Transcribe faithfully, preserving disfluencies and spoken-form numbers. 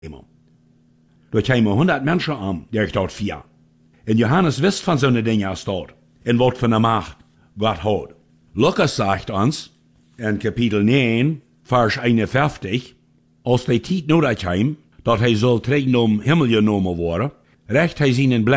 Dort komen honderd mensen aan, die ik dort vier. En Johannes wist van zo'n dingen als dat. En wat van de macht Gott hat. Lukas sagt uns, in Kapitel negen, Vers eenenvijftig, als die tijd nodig heim, dat hij zal terug om Himmel genomen worden, recht hij zijn